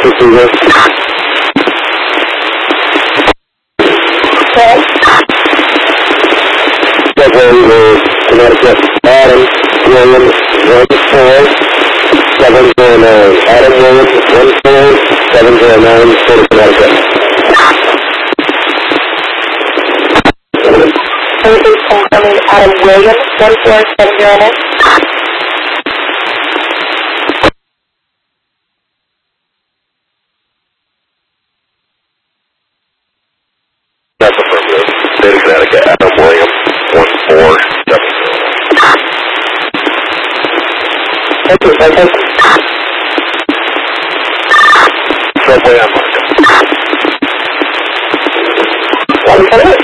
Receiver. Okay. Subway, Connecticut, Adam Williams, 14709. Adam Williams, 14709, State of Connecticut. Everything's confirming Adam Williams, 14709. That's affirmative. State of Connecticut, Adam Williams, 14709. Thank you, thank you. Subway on Markham. 178.